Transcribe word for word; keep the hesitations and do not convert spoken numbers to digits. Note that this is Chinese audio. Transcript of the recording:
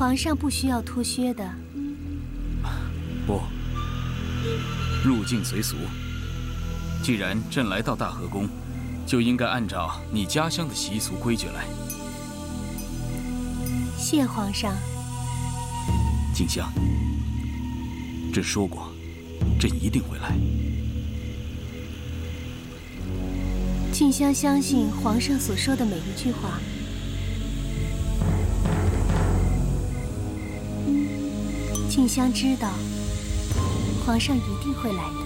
皇上不需要脱靴的。 不，入境随俗。既然朕来到大和宫，就应该按照你家乡的习俗规矩来。 谢皇上。 静香，朕说过，朕一定会来。 静香相信皇上所说的每一句话。静香知道，皇上一定会来的。